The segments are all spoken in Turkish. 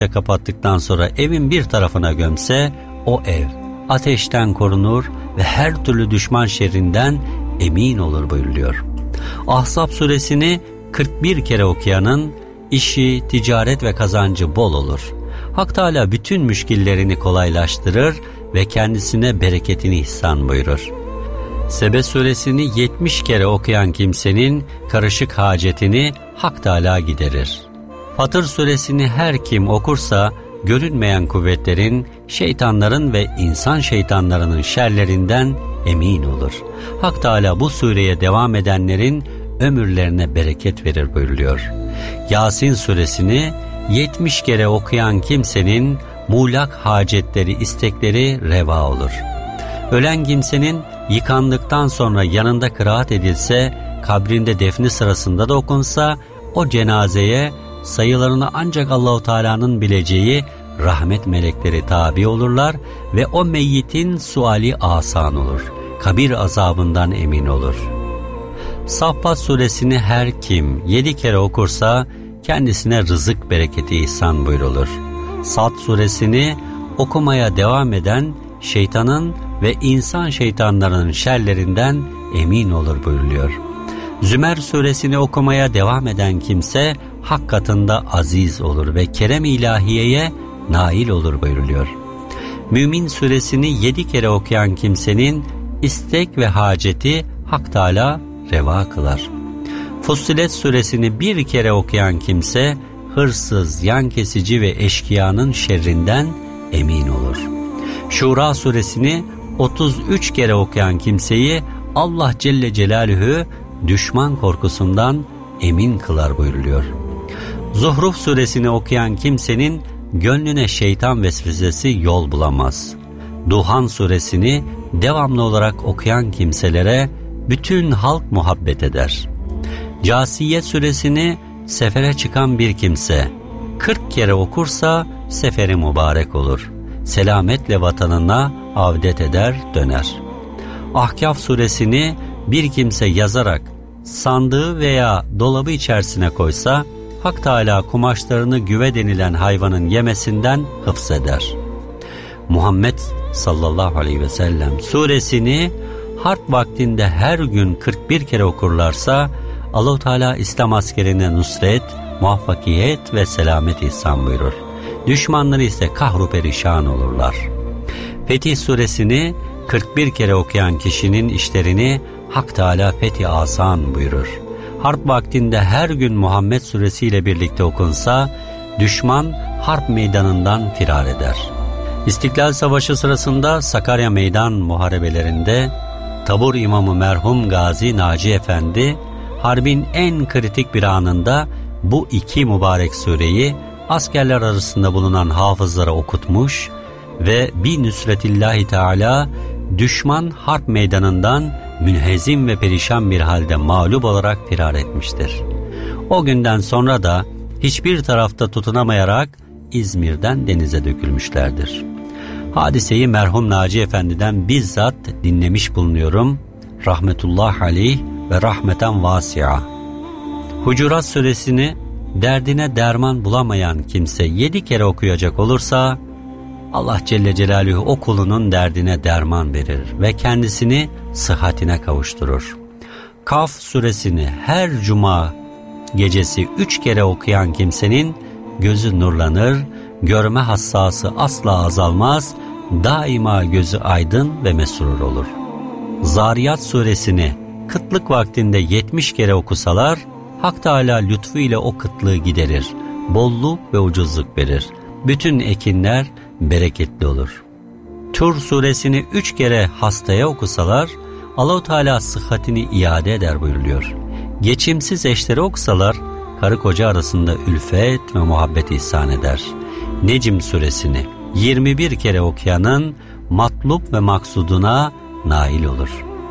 kapattıktan sonra evin bir tarafına gömse, o ev ateşten korunur ve her türlü düşman şerrinden emin olur buyuruluyor. Ahzab suresini 41 kere okuyanın işi, ticaret ve kazancı bol olur. Hak Teâlâ bütün müşkillerini kolaylaştırır ve kendisine bereketini ihsan buyurur. Sebe suresini 70 kere okuyan kimsenin karışık hacetini Hak Teâlâ giderir. Fatır suresini her kim okursa görünmeyen kuvvetlerin, şeytanların ve insan şeytanlarının şerlerinden emin olur. Hak Teâlâ bu sureye devam edenlerin ömürlerine bereket verir buyuruluyor. Yasin suresini 70 kere okuyan kimsenin muğlak hacetleri, istekleri reva olur. Ölen kimsenin yıkandıktan sonra yanında kıraat edilse, kabrinde defni sırasında da okunsa, o cenazeye sayılarını ancak Allah-u Teala'nın bileceği rahmet melekleri tabi olurlar ve o meyyitin suali asan olur. Kabir azabından emin olur. Saffat suresini her kim 7 kere okursa kendisine rızık bereketi ihsan buyrulur. Sad suresini okumaya devam eden şeytanın ve insan şeytanlarının şerlerinden emin olur buyuruluyor. Zümer suresini okumaya devam eden kimse hak katında aziz olur ve kerem ilahiyeye nail olur buyuruluyor. Mümin suresini 7 kere okuyan kimsenin istek ve haceti Hak Teâlâ reva kılar. Fussilet suresini 1 kere okuyan kimse hırsız, yan kesici ve eşkıyanın şerrinden emin olur. Şura suresini 33 kere okuyan kimseyi Allah Celle Celaluhu düşman korkusundan emin kılar buyuruluyor. Zuhruf suresini okuyan kimsenin gönlüne şeytan vesvesesi yol bulamaz. Duhan suresini devamlı olarak okuyan kimselere bütün halk muhabbet eder. Câsiye suresini sefere çıkan bir kimse 40 kere okursa seferi mübarek olur. Selametle vatanına avdet eder döner. Ahkâf suresini bir kimse yazarak sandığı veya dolabı içerisine koysa, Hak Teâlâ kumaşlarını güve denilen hayvanın yemesinden hıfzeder. Muhammed sallallahu aleyhi ve sellem suresini harp vaktinde her gün 41 kere okurlarsa, Allah-u Teala İslam askerine nusret, muvaffakiyet ve selamet ihsan buyurur. Düşmanları ise kahru perişan olurlar. Fetih suresini 41 kere okuyan kişinin işlerini Hak Teâlâ fethi asan buyurur. Harp vaktinde her gün Muhammed suresiyle birlikte okunsa, düşman harp meydanından firar eder. İstiklal Savaşı sırasında Sakarya Meydan Muharebelerinde tabur imamı merhum Gazi Naci Efendi, harbin en kritik bir anında bu 2 mübarek sureyi askerler arasında bulunan hafızlara okutmuş ve bi nüsretillahi Teala düşman harp meydanından münhezim ve perişan bir halde mağlup olarak firar etmiştir. O günden sonra da hiçbir tarafta tutunamayarak İzmir'den denize dökülmüşlerdir. Hadiseyi merhum Naci Efendi'den bizzat dinlemiş bulunuyorum. Rahmetullah aleyh ve rahmeten vasi'a. Hucurat suresini derdine derman bulamayan kimse 7 kere okuyacak olursa, Allah Celle Celaluhu o kulunun derdine derman verir ve kendisini sıhhatine kavuşturur. Kaf suresini her cuma gecesi 3 kere okuyan kimsenin gözü nurlanır, görme hassası asla azalmaz, daima gözü aydın ve mesrur olur. Zariyat suresini kıtlık vaktinde 70 kere okusalar, Hak Teâlâ lütfu ile o kıtlığı giderir, bolluk ve ucuzluk verir. Bütün ekinler bereketli olur. Tur suresini 3 kere hastaya okusalar, Allah-u Teala sıhhatini iade eder buyuruluyor. Geçimsiz eşleri okusalar, karı koca arasında ülfet ve muhabbet ihsan eder. Necm suresini 21 kere okuyanın matlup ve maksuduna nail olur.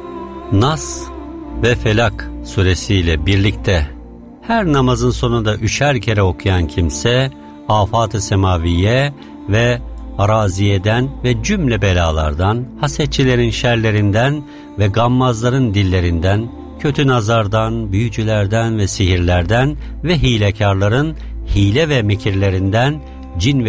Nas ve Felak suresiyle birlikte her namazın sonunda 3'er kere okuyan kimse, afat-ı semaviye ve araziyeden ve cümle belalardan, hasetçilerin şerlerinden ve gammazların dillerinden, kötü nazardan, büyücülerden ve sihirlerden ve hilekarların hile ve mikirlerinden cin ve